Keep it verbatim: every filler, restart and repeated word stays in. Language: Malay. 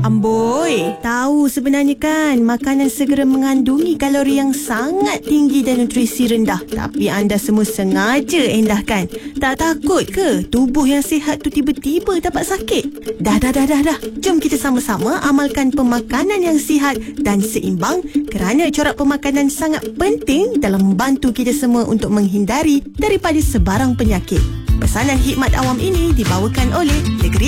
Amboi, tahu sebenarnya kan makanan segera mengandungi kalori yang sangat tinggi dan nutrisi rendah. Tapi anda semua sengaja endahkan. Tak takut ke tubuh yang sihat tu tiba-tiba dapat sakit? Dah, dah, dah, dah, dah. Jom kita sama-sama amalkan pemakanan yang sihat dan seimbang kerana corak pemakanan sangat penting dalam membantu kita semua untuk menghindari daripada sebarang penyakit. Pesanan Hikmat Awam ini dibawakan oleh Negeri